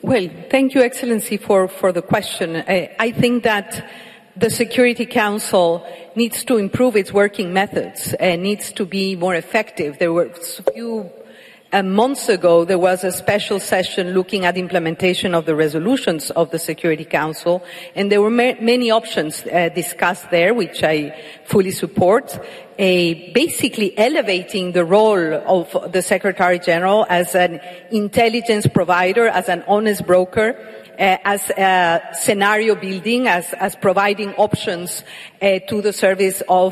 Well, thank you, Excellency, for the question. I think that the Security Council needs to improve its working methods and needs to be more effective. There were a few months ago, there was a special session looking at implementation of the resolutions of the Security Council, and there were many options discussed there, which I fully support. Basically elevating the role of the Secretary General as an intelligence provider, as an honest broker, as scenario building, as providing options to the service of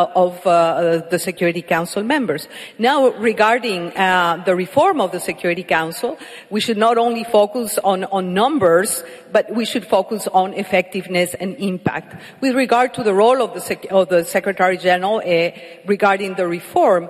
the Security Council members. Now, regarding the reform of the Security Council, we should not only focus on numbers, but we should focus on effectiveness and impact. With regard to the role of the Secretary General regarding the reform,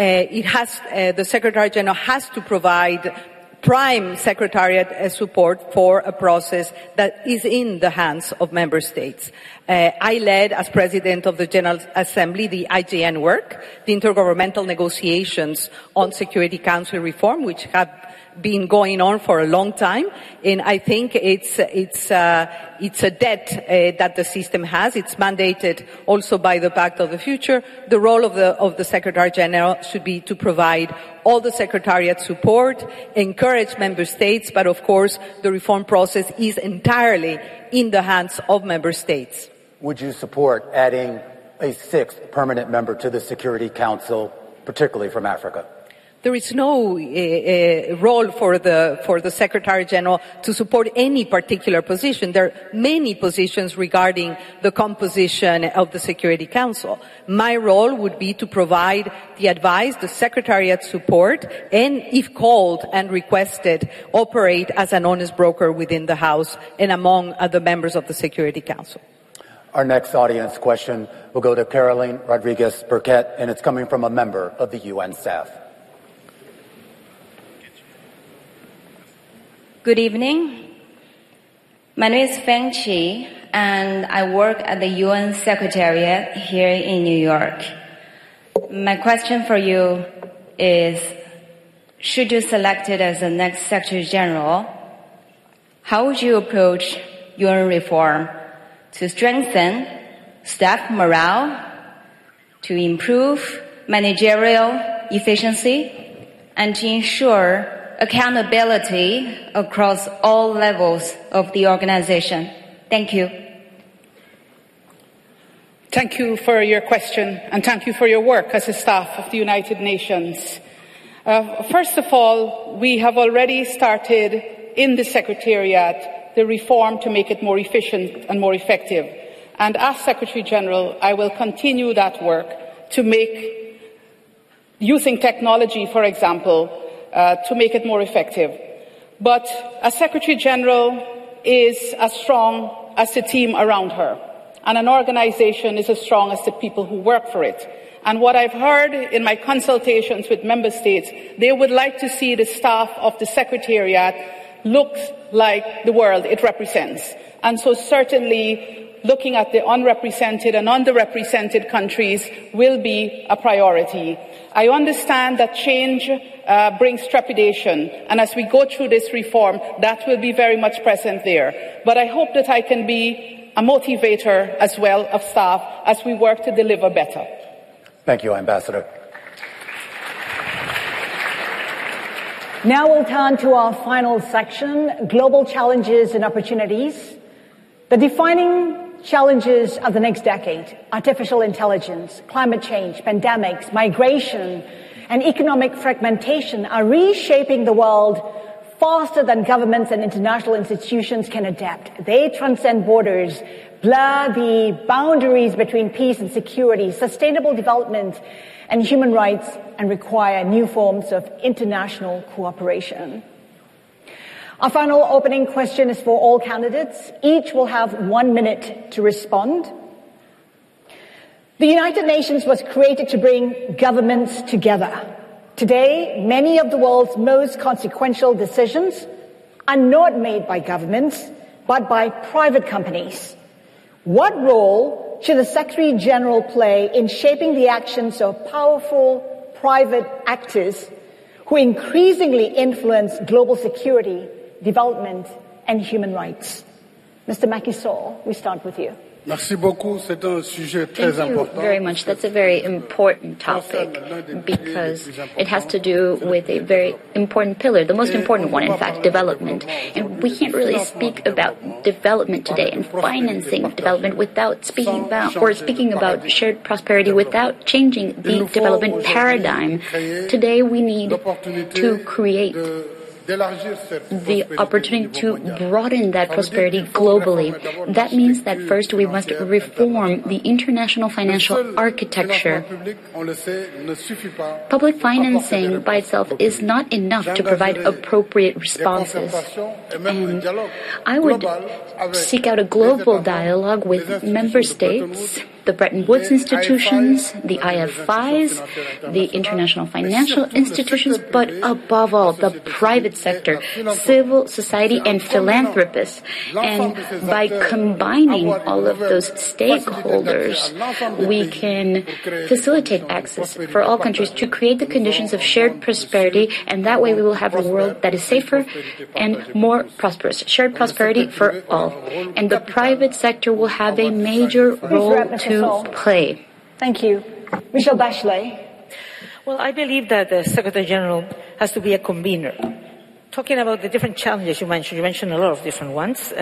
the Secretary General has to provide prime secretariat support for a process that is in the hands of member states. I led, as President of the General Assembly, the IJN work, the intergovernmental negotiations on Security Council reform, which have been going on for a long time, and I think it's a debt that the system has. It's mandated also by the Pact of the Future. The role of the Secretary General should be to provide all the Secretariat support, encourage member states, but of course the reform process is entirely in the hands of member states. Would you support adding a sixth permanent member to the Security Council, particularly from Africa? There is no role for the Secretary General to support any particular position. There are many positions regarding the composition of the Security Council. My role would be to provide the advice, the Secretariat support, and if called and requested, operate as an honest broker within the House and among the members of the Security Council. Our next audience question will go to Caroline Rodriguez Burkett, and it's coming from a member of the UN staff. Good evening. My name is Feng Qi, and I work at the UN Secretariat here in New York. My question for you is, should you select it as the next Secretary General, how would you approach UN reform to strengthen staff morale, to improve managerial efficiency, and to ensure accountability across all levels of the organization? Thank you. Thank you for your question, and thank you for your work as a staff of the United Nations. First of all, we have already started in the Secretariat the reform to make it more efficient and more effective. And as Secretary General, I will continue that work to make, using technology, for example, to make it more effective. But a Secretary General is as strong as the team around her, and an organization is as strong as the people who work for it. And what I've heard in my consultations with member states, they would like to see the staff of the Secretariat look like the world it represents. And so certainly looking at the unrepresented and underrepresented countries will be a priority. I understand that change brings trepidation, and as we go through this reform, that will be very much present there. But I hope that I can be a motivator as well of staff as we work to deliver better. Thank you, Ambassador. Now we'll turn to our final section, Global Challenges and Opportunities. The defining challenges of the next decade, artificial intelligence, climate change, pandemics, migration, and economic fragmentation are reshaping the world faster than governments and international institutions can adapt. They transcend borders, blur the boundaries between peace and security, sustainable development, and human rights, and require new forms of international cooperation. Our final opening question is for all candidates. Each will have 1 minute to respond. The United Nations was created to bring governments together. Today, many of the world's most consequential decisions are not made by governments, but by private companies. What role should the Secretary General play in shaping the actions of powerful private actors who increasingly influence global security development, and human rights. Mr. Macky Sall, we start with you. Merci beaucoup. C'est un sujet très Thank you very much. That's a very important topic because it has to do with a very important pillar, the most important one, in fact, development. And we can't really speak about development today and financing of development without speaking about shared prosperity without changing the development paradigm. Today we need to create the opportunity to broaden that prosperity globally. That means that first we must reform the international financial architecture. Public financing by itself is not enough to provide appropriate responses. And I would seek out a global dialogue with member states, the Bretton Woods institutions, the IFIs, the international financial institutions, but above all, the private sector, civil society, and philanthropists. And by combining all of those stakeholders, we can facilitate access for all countries to create the conditions of shared prosperity, and that way we will have a world that is safer and more prosperous. Shared prosperity for all. And the private sector will have a major role to play. Thank you. Michelle Bachelet. Well, I believe that the Secretary General has to be a convener. Talking about the different challenges you mentioned a lot of different ones,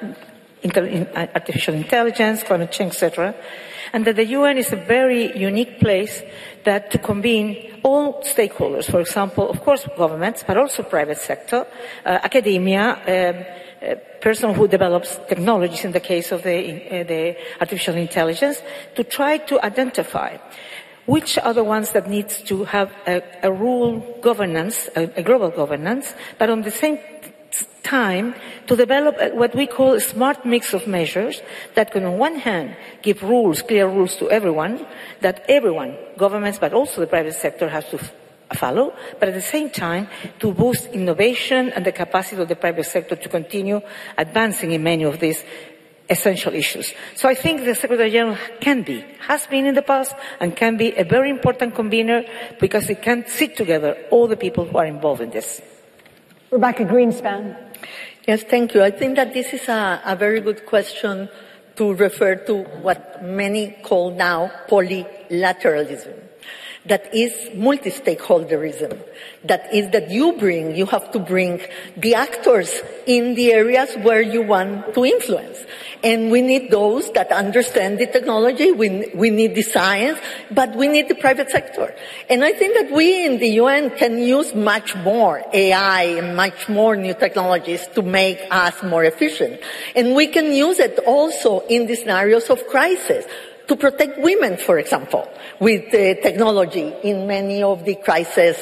artificial intelligence, climate change, etc., and that the UN is a very unique place that to convene all stakeholders, for example, of course, governments, but also private sector, academia, person who develops technologies in the case of the artificial intelligence, to try to identify which are the ones that needs to have a rule governance, a global governance, but on the same time to develop what we call a smart mix of measures that can on one hand give rules, clear rules to everyone, that everyone, governments but also the private sector has to follow, but at the same time to boost innovation and the capacity of the private sector to continue advancing in many of these essential issues. So I think the Secretary General has been in the past, and can be a very important convener because it can sit together all the people who are involved in this. Rebecca Greenspan. Yes, thank you. I think that this is a very good question to refer to what many call now polylateralism. That is multi-stakeholderism. That is that you have to bring the actors in the areas where you want to influence. And we need those that understand the technology, we need the science, but we need the private sector. And I think that we in the UN can use much more AI and much more new technologies to make us more efficient. And we can use it also in the scenarios of crisis. To protect women, for example, with technology in many of the crisis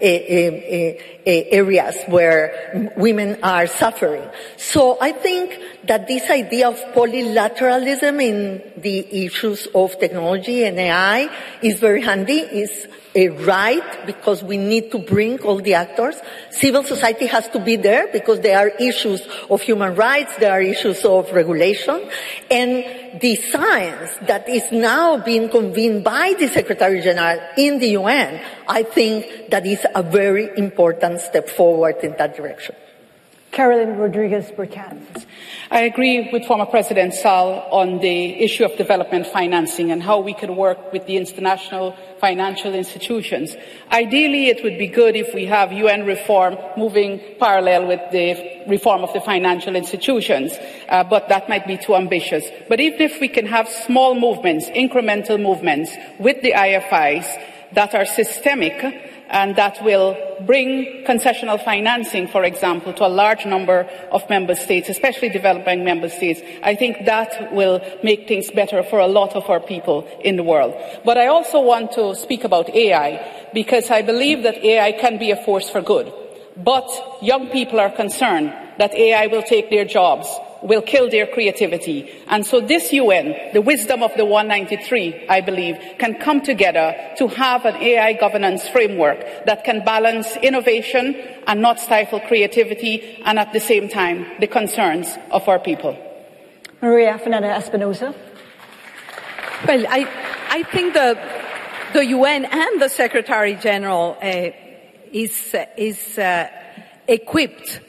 areas where women are suffering. So I think that this idea of polylateralism in the issues of technology and AI is very handy, is right, because we need to bring all the actors. Civil society has to be there because there are issues of human rights, there are issues of regulation, and the science that is now being convened by the Secretary General in the UN, I think that is a very important step forward in that direction. Carolyn Rodriguez-Burkett. I agree with former President Sall on the issue of development financing and how we could work with the international financial institutions. Ideally, it would be good if we have UN reform moving parallel with the reform of the financial institutions, but that might be too ambitious. But even if we can have small movements, incremental movements with the IFIs that are systemic, and that will bring concessional financing, for example, to a large number of member states, especially developing member states. I think that will make things better for a lot of our people in the world. But I also want to speak about AI, because I believe that AI can be a force for good. But young people are concerned that AI will take their jobs, will kill their creativity. And so this UN, the wisdom of the 193, I believe, can come together to have an AI governance framework that can balance innovation and not stifle creativity, and at the same time, the concerns of our people. Maria Fernanda-Espinosa. Well, I think the UN and the Secretary General is equipped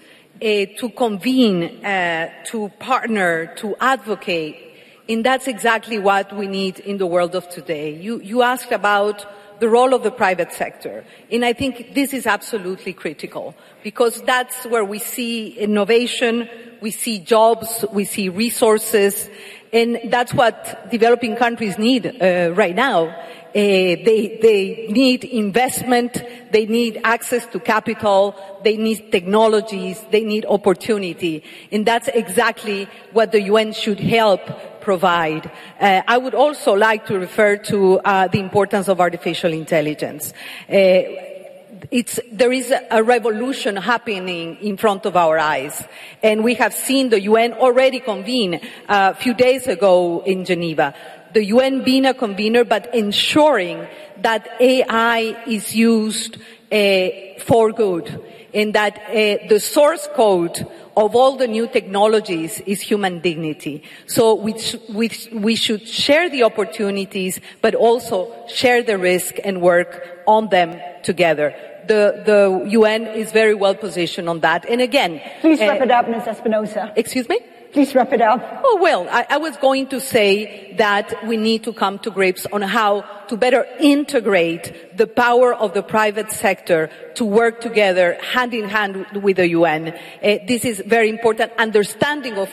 to convene, to partner, to advocate. And that's exactly what we need in the world of today. You asked about the role of the private sector. And I think this is absolutely critical because that's where we see innovation, we see jobs, we see resources, and that's what developing countries need right now. They need investment, they need access to capital, they need technologies, they need opportunity. And that's exactly what the UN should help provide. I would also like to refer to the importance of artificial intelligence. There is a revolution happening in front of our eyes, and we have seen the UN already convene a few days ago in Geneva. The UN being a convener, but ensuring that AI is used for good, and that the source code of all the new technologies is human dignity. So we should share the opportunities, but also share the risk and work on them together. The UN is very well positioned on that. And again... Please wrap it up, Ms. Espinosa. Excuse me? Please wrap it up. Oh, well, I was going to say that we need to come to grips on how to better integrate the power of the private sector to work together hand in hand with the UN. This is very important. Understanding, of